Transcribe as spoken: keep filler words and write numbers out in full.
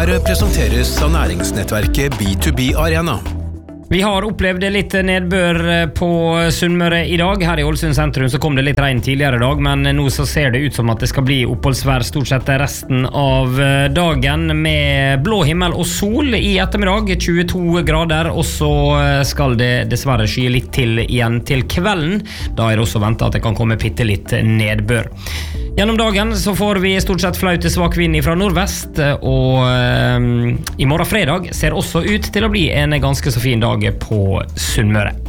Her presenteres av næringsnettverket B to B Arena. Vi har opplevd litt nedbør på Sunnmøre i dag. Her i Ålesund sentrum så kom det litt regn tidligere i dag, men nå så ser det ut som at det skal bli oppholdsvær stort sett resten av dagen med blå himmel og sol i ettermiddag, tjueto grader, og så skal det dessverre skye litt til igjen til kvelden. Da er det også ventet at det kan komme bitte litt nedbør. Gjennom dagen så får vi stort sett flaut til svak vind fra nordvest, og um, i morgen fredag ser også ut til å bli en ganske så fin dag på Sunnmøre.